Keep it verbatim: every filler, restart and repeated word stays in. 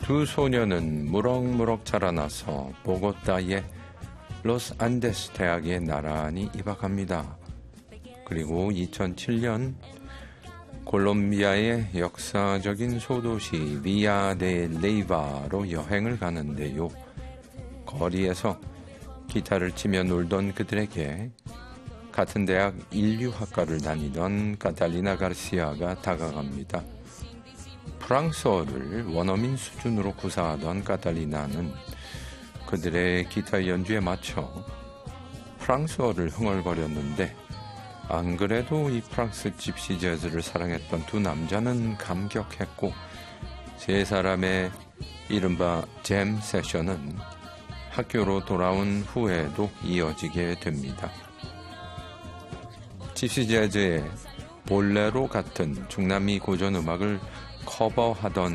두 소녀는 무럭무럭 자라나서 보고타의 로스안데스 대학에 나란히 입학합니다. 그리고 이천칠 년 콜롬비아의 역사적인 소도시 비아 데 레이바로 여행을 가는데요. 거리에서 기타를 치며 놀던 그들에게 같은 대학 인류학과를 다니던 카탈리나 가르시아가 다가갑니다. 프랑스어를 원어민 수준으로 구사하던 카탈리나는 그들의 기타 연주에 맞춰 프랑스어를 흥얼거렸는데 안 그래도 이 프랑스 집시 재즈를 사랑했던 두 남자는 감격했고 세 사람의 이른바 잼 세션은 학교로 돌아온 후에도 이어지게 됩니다. 집시 재즈의 볼레로 같은 중남미 고전 음악을 커버하던